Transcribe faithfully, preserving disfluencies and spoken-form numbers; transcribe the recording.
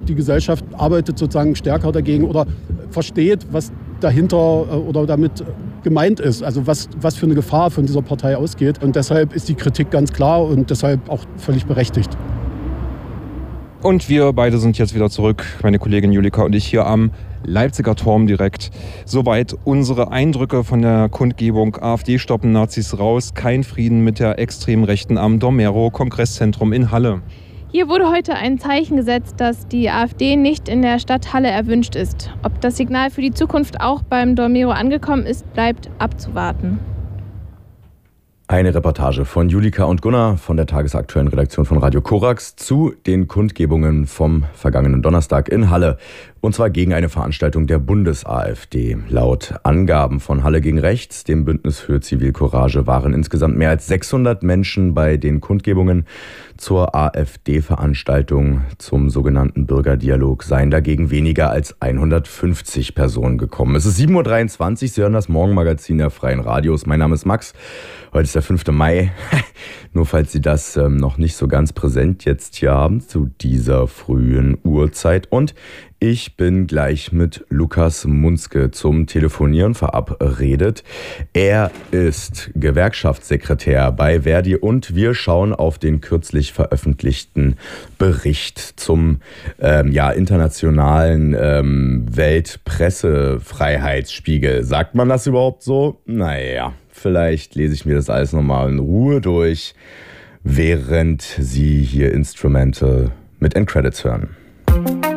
die Gesellschaft arbeitet sozusagen stärker dagegen oder versteht, was dahinter oder damit gemeint ist, also was, was für eine Gefahr von dieser Partei ausgeht. Und deshalb ist die Kritik ganz klar und deshalb auch völlig berechtigt. Und wir beide sind jetzt wieder zurück, meine Kollegin Julika und ich, hier am Leipziger Turm direkt. Soweit unsere Eindrücke von der Kundgebung AfD stoppen Nazis raus, kein Frieden mit der extremen Rechten am Dormero Kongresszentrum in Halle. Hier wurde heute ein Zeichen gesetzt, dass die AfD nicht in der Stadt Halle erwünscht ist. Ob das Signal für die Zukunft auch beim Dormero angekommen ist, bleibt abzuwarten. Eine Reportage von Julika und Gunnar von der tagesaktuellen Redaktion von Radio Korax zu den Kundgebungen vom vergangenen Donnerstag in Halle. Und zwar gegen eine Veranstaltung der Bundes-AfD. Laut Angaben von Halle gegen Rechts, dem Bündnis für Zivilcourage, waren insgesamt mehr als sechshundert Menschen bei den Kundgebungen zur AfD-Veranstaltung zum sogenannten Bürgerdialog. Seien dagegen weniger als hundertfünfzig Personen gekommen. Es ist sieben Uhr dreiundzwanzig, Sie hören das Morgenmagazin der Freien Radios. Mein Name ist Max. Heute ist der fünfte Mai. Nur falls Sie das ähm, noch nicht so ganz präsent jetzt hier haben, zu dieser frühen Uhrzeit. Und ich bin gleich mit Lukas Munzke zum Telefonieren verabredet. Er ist Gewerkschaftssekretär bei Verdi und wir schauen auf den kürzlich veröffentlichten Bericht zum ähm, ja, internationalen ähm, Weltpressefreiheitsspiegel. Sagt man das überhaupt so? Naja, vielleicht lese ich mir das alles nochmal in Ruhe durch, während Sie hier Instrumental mit End Credits hören.